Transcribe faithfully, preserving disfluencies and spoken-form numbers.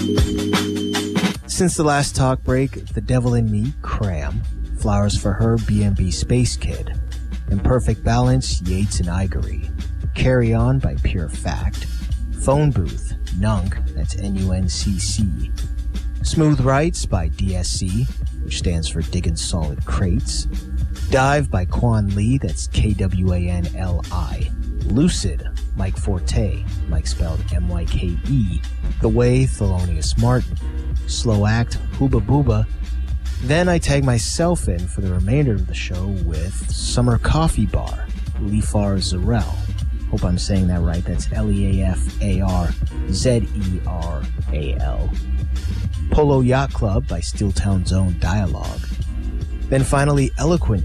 Since the last talk break, The Devil in Me, Cram, Flowers for Her, B and B Space Kid, Imperfect Balance, Yates and Igery, Carry On by Pure Fact, Phone Booth, Nunk, that's N U N C C, Smooth Rights by D S C, which stands for Diggin' Solid Crates, Dive by Quan Lee, that's K W A N L I, Lucid, Mike Forte, Mike spelled M Y K E, The Way, Thelonious Martin, Slow Act, Hooba Booba. Then I tag myself in for the remainder of the show with Summer Coffee Bar, Leafar Zarel. Hope I'm saying that right. That's L E A F A R Z E R A L. Polo Yacht Club by Steeltown Zone Dialogue. Then finally Eloquent